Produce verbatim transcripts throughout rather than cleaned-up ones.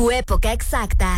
Tu época exacta.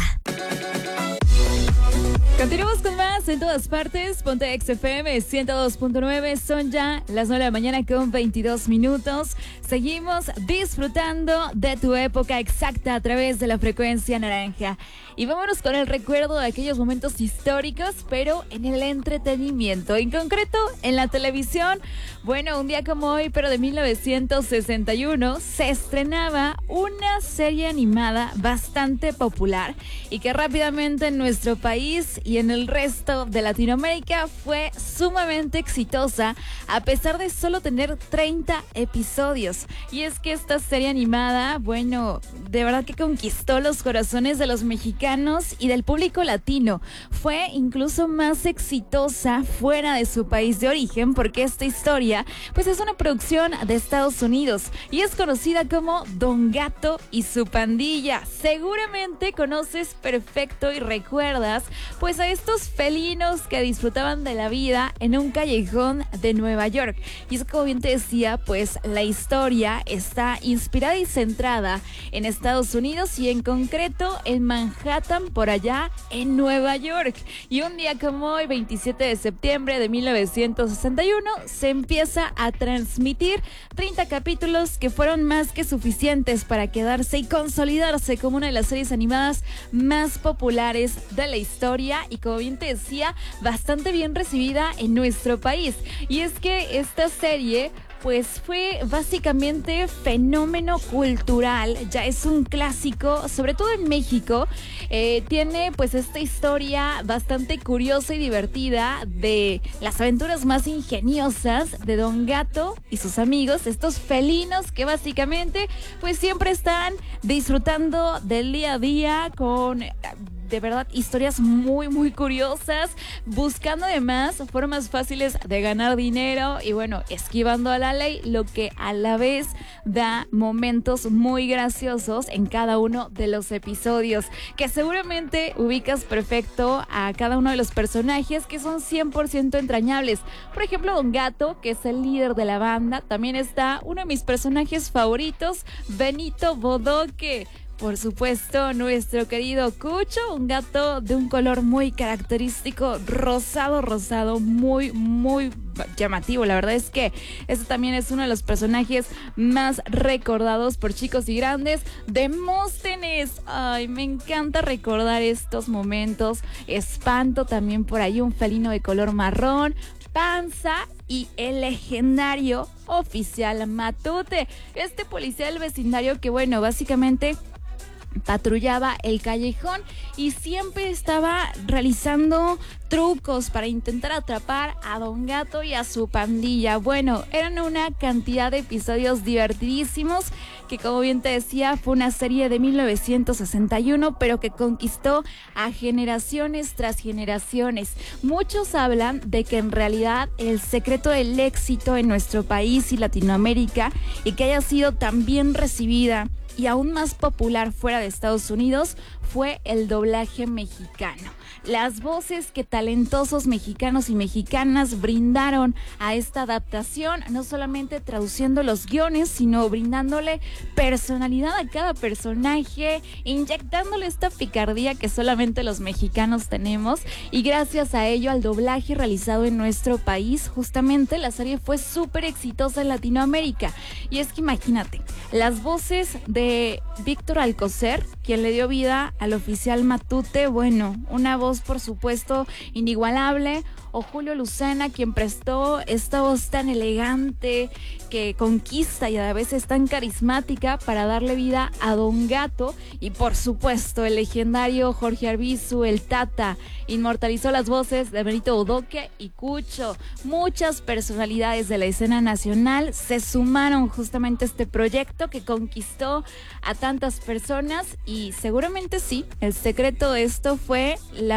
Continuamos con más en todas partes. Ponte X F M ciento dos punto nueve. Son ya las nueve de la mañana con veintidós minutos. Seguimos disfrutando de tu época exacta a través de la frecuencia naranja. Y vámonos con el recuerdo de aquellos momentos históricos, pero en el entretenimiento. En concreto, en la televisión. Bueno, un día como hoy, pero de mil novecientos sesenta y uno, se estrenaba una serie animada bastante popular y que rápidamente en nuestro país y en el resto de Latinoamérica fue sumamente exitosa, a pesar de solo tener treinta episodios. Y es que esta serie animada, bueno, de verdad que conquistó los corazones de los mexicanos y del público latino. Fue incluso más exitosa fuera de su país de origen, porque esta historia pues es una producción de Estados Unidos y es conocida como Don Gato y su pandilla. Seguramente conoces perfecto y recuerdas pues a estos felinos que disfrutaban de la vida en un callejón de Nueva York. Y es como bien te decía, pues la historia está inspirada y centrada en Estados Unidos y en concreto en Manhattan, por allá en Nueva York. Y un día como hoy, veintisiete de septiembre de mil novecientos sesenta y uno, se empieza a transmitir treinta capítulos que fueron más que suficientes para quedarse y consolidarse como una de las series animadas más populares de la historia y, como bien te decía, bastante bien recibida en nuestro país. Y es que esta serie pues fue básicamente fenómeno cultural, ya es un clásico, sobre todo en México. Eh, tiene pues esta historia bastante curiosa y divertida de las aventuras más ingeniosas de Don Gato y sus amigos, estos felinos que básicamente pues siempre están disfrutando del día a día con de verdad historias muy muy curiosas, buscando además formas fáciles de ganar dinero y bueno, esquivando a la ley, lo que a la vez da momentos muy graciosos en cada uno de los episodios, que seguramente ubicas perfecto a cada uno de los personajes, que son cien por ciento entrañables. Por ejemplo, Don Gato, que es el líder de la banda. También está uno de mis personajes favoritos, Benito Bodoque. Por supuesto, nuestro querido Cucho, un gato de un color muy característico, rosado, rosado, muy, muy llamativo. La verdad es que este también es uno de los personajes más recordados por chicos y grandes. Demóstenes, ay, me encanta recordar estos momentos. Espanto también por ahí, un felino de color marrón. Panza y el legendario Oficial Matute, este policía del vecindario que, bueno, básicamente patrullaba el callejón y siempre estaba realizando trucos para intentar atrapar a Don Gato y a su pandilla. Bueno, eran una cantidad de episodios divertidísimos que, como bien te decía, fue una serie de mil novecientos sesenta y uno, pero que conquistó a generaciones tras generaciones. Muchos hablan de que en realidad el secreto del éxito en nuestro país y Latinoamérica, y que haya sido tan bien recibida y aún más popular fuera de Estados Unidos, fue el doblaje mexicano. Las voces que talentosos mexicanos y mexicanas brindaron a esta adaptación, no solamente traduciendo los guiones, sino brindándole personalidad a cada personaje, inyectándole esta picardía que solamente los mexicanos tenemos, y gracias a ello, al doblaje realizado en nuestro país, justamente la serie fue súper exitosa en Latinoamérica. Y es que imagínate, las voces de Víctor Alcocer, quien le dio vida al Oficial Matute, bueno, una voz por supuesto inigualable, o Julio Lucena, quien prestó esta voz tan elegante que conquista y a veces tan carismática para darle vida a Don Gato, y por supuesto el legendario Jorge Arbizu, el Tata, inmortalizó las voces de Benito Bodoque y Cucho. Muchas personalidades de la escena nacional se sumaron justamente a este proyecto que conquistó a tantas personas, y seguramente sí, el secreto de esto fue la